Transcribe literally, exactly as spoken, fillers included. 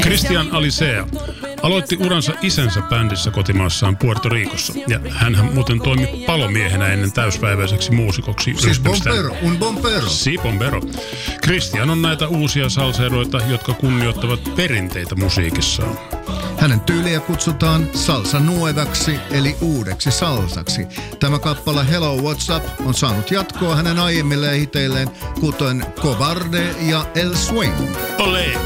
Christian Alicea aloitti uransa isänsä bändissä kotimaassaan Puerto Ricossa. Ja hänhän muuten toimi palomiehenä ennen täyspäiväiseksi muusikoksi Siis bombero, un bombero. Si bombero. Christian on näitä uusia salseroita, jotka kunnioittavat perinteitä musiikissaan. Hänen tyyliä kutsutaan salsa nuevaksi, eli uudeksi salsaksi. Tämä kappale Hello What's Up on saanut jatkoa hänen aiemmille hiteilleen, kuten Cobarde ja El Swing. Ole!